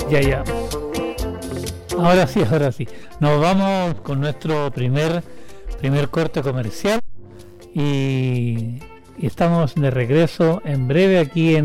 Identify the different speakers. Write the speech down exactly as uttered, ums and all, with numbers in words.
Speaker 1: Ya, ya. Ahora sí, ahora sí. Nos vamos con nuestro primer, primer corte comercial y, y estamos de regreso en breve aquí en